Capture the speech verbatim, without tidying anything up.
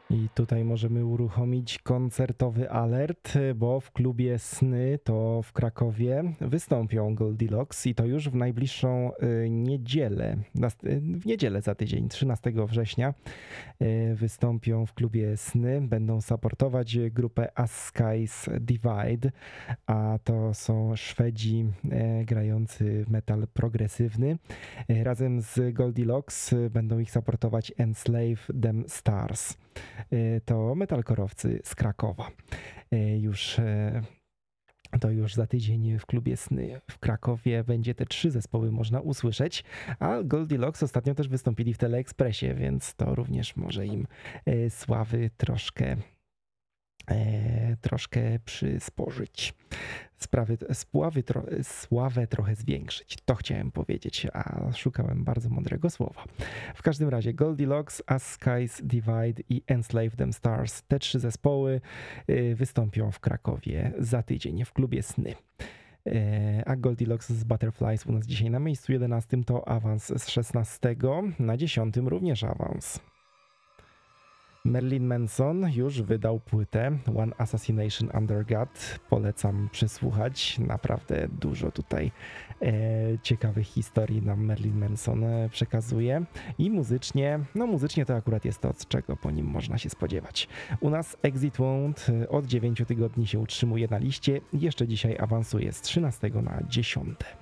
I tutaj możemy uruchomić koncertowy alert, bo w klubie Sny to w Krakowie wystąpią Goldilocks i to już w najbliższą y, niedzielę, nas- y, w niedzielę za tydzień, trzynastego września y, wystąpią w klubie Sny. Będą supportować grupę As Skies Divide, a to są Szwedzi y, grający metal progresywny. Y, Razem z Goldilocks y, będą ich supportować Enslave Them Stars. Y, To metalkorowcy z Krakowa. Y, Już y, to już za tydzień w klubie Sny w Krakowie będzie te trzy zespoły można usłyszeć, a Goldilocks ostatnio też wystąpili w Teleekspresie, więc to również może im y, sławy troszkę e, troszkę przysporzyć. Sprawy, spławy, tro, sławę trochę zwiększyć. To chciałem powiedzieć, a szukałem bardzo mądrego słowa. W każdym razie Goldilocks, As Skies Divide i Enslave Them Stars. Te trzy zespoły y, wystąpią w Krakowie za tydzień w klubie Sny. E, A Goldilocks z Butterflies u nas dzisiaj na miejscu jedenastym to awans z szesnastego, na dziesiątym również awans. Marilyn Manson już wydał płytę One Assassination Under God. Polecam przysłuchać. Naprawdę dużo tutaj e, ciekawych historii nam Marilyn Manson e, przekazuje. I muzycznie, no muzycznie to akurat jest to, czego po nim można się spodziewać. U nas Exit Wound e, od dziewięciu tygodni się utrzymuje na liście i jeszcze dzisiaj awansuje z trzynastego na dziesiąte.